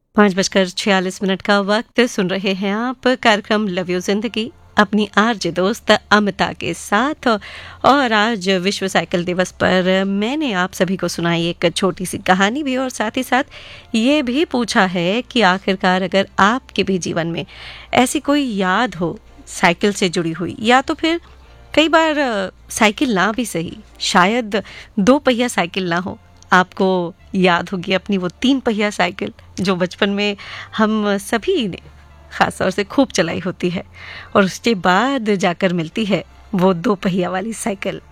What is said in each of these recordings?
5:46 का वक्त सुन रहे हैं आप कार्यक्रम लव यू जिंदगी अपनी आरजे दोस्त अमिता के साथ। और आज विश्व साइकिल दिवस पर मैंने आप सभी को सुनाई एक छोटी सी कहानी भी, और साथ ही साथ ये भी पूछा है कि आखिरकार अगर आपके भी जीवन में ऐसी कोई याद हो साइकिल से जुड़ी हुई, या तो फिर कई बार साइकिल ना भी सही, शायद 2 पहिया साइकिल ना हो, आपको याद होगी अपनी वो 3 पहिया साइकिल जो बचपन में हम सभी ने खास तौर से खूब चलाई होती है, और उसके बाद जाकर मिलती है वो 2 पहिया वाली साइकिल।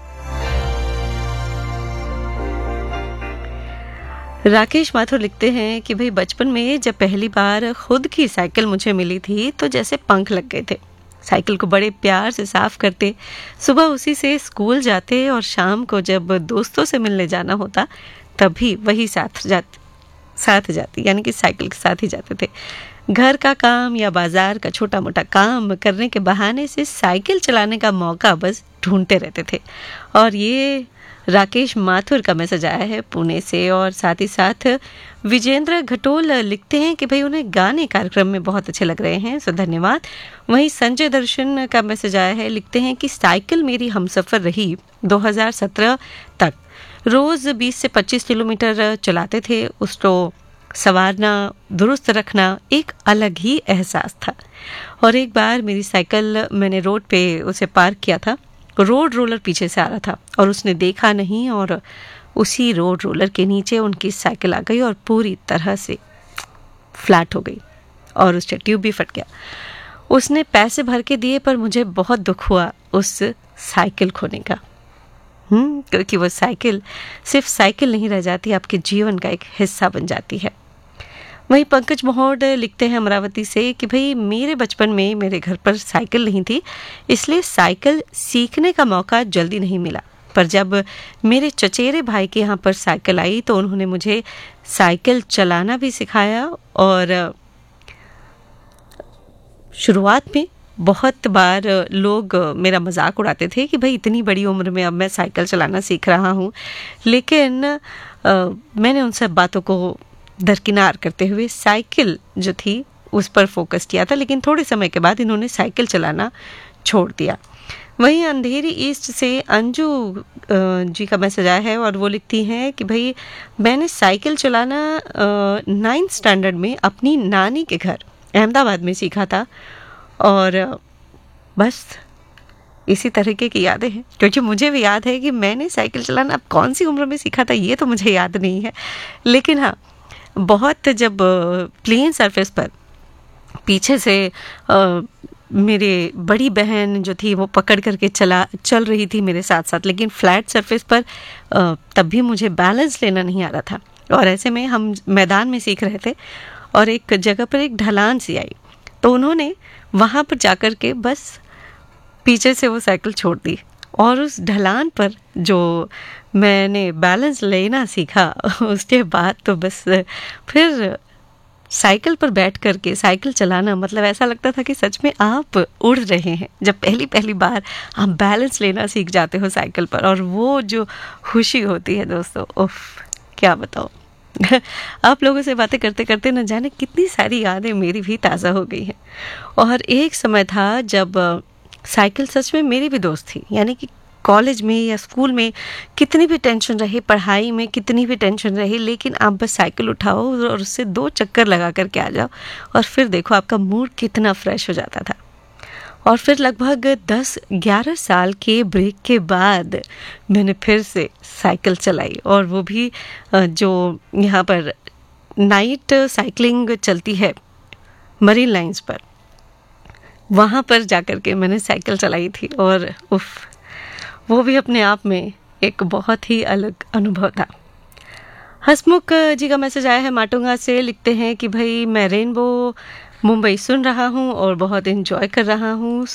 राकेश माथुर लिखते हैं कि भाई बचपन में जब पहली बार खुद की साइकिल मुझे मिली थी तो जैसे पंख लग गए थे। साइकिल को बड़े प्यार से साफ करते, सुबह उसी से स्कूल जाते, और शाम को जब दोस्तों से मिलने जाना होता तब भी वही साथ जाती, यानी कि साइकिल के साथ ही जाते थे। घर का काम या बाजार का छोटा मोटा काम करने के बहाने से साइकिल चलाने का मौका बस ढूंढते रहते थे। और ये राकेश माथुर का मैसेज आया है पुणे से। और साथ ही साथ विजेंद्र घटोल लिखते हैं कि भाई उन्हें गाने कार्यक्रम में बहुत अच्छे लग रहे हैं, सो धन्यवाद। वहीं संजय दर्शन का मैसेज आया है, लिखते हैं कि साइकिल मेरी हमसफर रही 2017 तक। रोज 20 से 25 किलोमीटर चलाते थे। उसको संवारना, दुरुस्त रखना एक अलग ही एहसास था। और एक बार मेरी साइकिल मैंने रोड पे उसे पार्क किया था, रोड रोलर पीछे से आ रहा था और उसने देखा नहीं, और उसी रोड रोलर के नीचे उनकी साइकिल आ गई और पूरी तरह से फ्लैट हो गई, और उसका ट्यूब भी फट गया। उसने पैसे भर के दिए, पर मुझे बहुत दुख हुआ उस साइकिल खोने का। क्योंकि वो साइकिल सिर्फ साइकिल नहीं रह जाती, आपके जीवन का एक हिस्सा बन जाती है। वहीं पंकज मोहड लिखते हैं अमरावती से कि भाई मेरे बचपन में मेरे घर पर साइकिल नहीं थी, इसलिए साइकिल सीखने का मौका जल्दी नहीं मिला। पर जब मेरे चचेरे भाई के यहाँ पर साइकिल आई तो उन्होंने मुझे साइकिल चलाना भी सिखाया। और शुरुआत में बहुत बार लोग मेरा मजाक उड़ाते थे कि भाई इतनी बड़ी उम्र में अब मैं साइकिल चलाना सीख रहा हूँ, लेकिन मैंने उन सब बातों को दरकिनार करते हुए साइकिल जो थी उस पर फोकस किया था। लेकिन थोड़े समय के बाद इन्होंने साइकिल चलाना छोड़ दिया। वहीं अंधेरी ईस्ट से अंजू जी का मैसेज आया है, और वो लिखती हैं कि भाई मैंने साइकिल चलाना 9th स्टैंडर्ड में अपनी नानी के घर अहमदाबाद में सीखा था। और बस इसी तरीके की यादें हैं, क्योंकि मुझे भी याद है कि मैंने साइकिल चलाना अब कौन सी उम्र में सीखा था ये तो मुझे याद नहीं है, लेकिन हाँ बहुत जब प्लेन सरफेस पर पीछे से मेरे बड़ी बहन जो थी वो पकड़ करके चल रही थी मेरे साथ साथ, लेकिन फ्लैट सरफेस पर तब भी मुझे बैलेंस लेना नहीं आ रहा था। और ऐसे में हम मैदान में सीख रहे थे, और एक जगह पर एक ढलान सी आई, तो उन्होंने वहाँ पर जाकर के बस पीछे से वो साइकिल छोड़ दी, और उस ढलान पर जो मैंने बैलेंस लेना सीखा उसके बाद तो बस फिर साइकिल पर बैठ करके साइकिल चलाना मतलब ऐसा लगता था कि सच में आप उड़ रहे हैं। जब पहली बार आप बैलेंस लेना सीख जाते हो साइकिल पर, और वो जो खुशी होती है दोस्तों, उफ क्या बताओ। आप लोगों से बातें करते करते न जाने कितनी सारी यादें मेरी भी ताज़ा हो गई हैं। और एक समय था जब साइकिल सच में मेरी भी दोस्त थी, यानी कि कॉलेज में या स्कूल में कितनी भी टेंशन रहे, पढ़ाई में कितनी भी टेंशन रही, लेकिन आप बस साइकिल उठाओ और उससे 2 चक्कर लगा करके आ जाओ, और फिर देखो आपका मूड कितना फ्रेश हो जाता था। और फिर लगभग 10-11 साल के ब्रेक के बाद मैंने फिर से साइकिल चलाई, और वो भी जो यहाँ पर नाइट साइकिलिंग चलती है मरीन लाइंस पर, वहाँ पर जाकर के मैंने साइकिल चलाई थी। और उफ, वो भी अपने आप में एक बहुत ही अलग अनुभव था। हसमुख जी का मैसेज आया है माटुंगा से, लिखते हैं कि भाई मैं रेनबो मुंबई सुन रहा हूँ और बहुत एंजॉय कर रहा हूँ।